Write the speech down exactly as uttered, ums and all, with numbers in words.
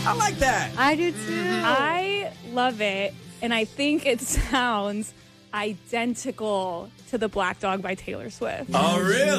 I like that. I do too. I love it, and I think it sounds identical to the Black Dog by Taylor Swift. Oh, really?